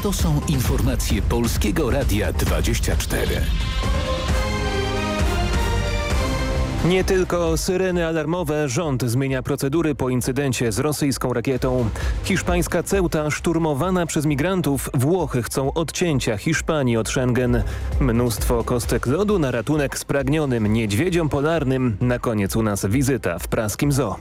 To są informacje Polskiego Radia 24. Nie tylko syreny alarmowe, rząd zmienia procedury po incydencie z rosyjską rakietą. Hiszpańska Ceuta szturmowana przez migrantów. Włochy chcą odcięcia Hiszpanii od Schengen. Mnóstwo kostek lodu na ratunek spragnionym niedźwiedziom polarnym. Na koniec u nas wizyta w praskim zoo.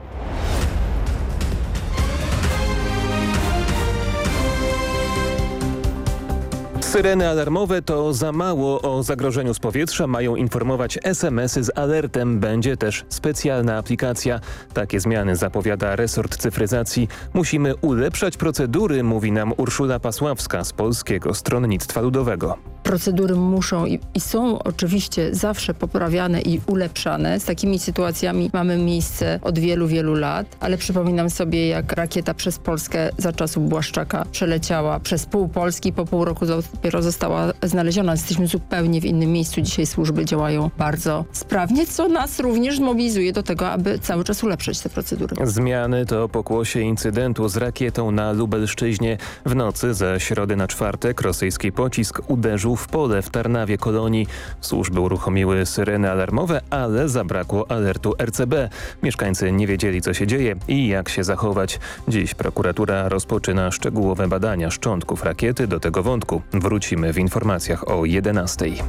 Syreny alarmowe to za mało. O zagrożeniu z powietrza mają informować SMS-y z alertem. Będzie też specjalna aplikacja. Takie zmiany zapowiada resort cyfryzacji. Musimy ulepszać procedury, mówi nam Urszula Pasławska z Polskiego Stronnictwa Ludowego. Procedury muszą i są oczywiście zawsze poprawiane i ulepszane. Z takimi sytuacjami mamy miejsce od wielu, wielu lat, ale przypominam sobie, jak rakieta przez Polskę za czasów Błaszczaka przeleciała przez pół Polski, po pół roku dopiero została znaleziona. Jesteśmy zupełnie w innym miejscu. Dzisiaj służby działają bardzo sprawnie, co nas również mobilizuje do tego, aby cały czas ulepszać te procedury. Zmiany to pokłosie incydentu z rakietą na Lubelszczyźnie. W nocy ze środy na czwartek rosyjski pocisk uderzył w pole w Tarnawie Kolonii. Służby uruchomiły syreny alarmowe, ale zabrakło alertu RCB. Mieszkańcy nie wiedzieli, co się dzieje i jak się zachować. Dziś prokuratura rozpoczyna szczegółowe badania szczątków rakiety. Do tego wątku wrócimy w informacjach o 11:00.